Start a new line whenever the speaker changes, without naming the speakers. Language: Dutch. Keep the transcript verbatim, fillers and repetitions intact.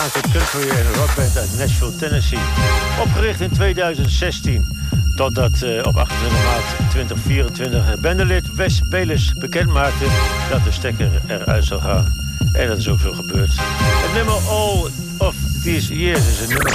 Een country en rockband uit Nashville, Tennessee. Opgericht in tweeduizend zestien. Totdat uh, op achtentwintig maart tweeduizend vierentwintig bandelid Wes Bayliss bekend maakte dat de stekker eruit zou gaan. En dat is ook zo gebeurd. Het nummer All of These Years is een nummer